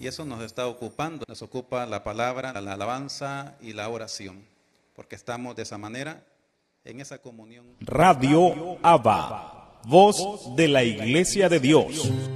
Y eso nos está ocupando, nos ocupa la palabra, la alabanza y la oración, porque estamos de esa manera en esa comunión. Radio Abba, voz de la Iglesia de Dios.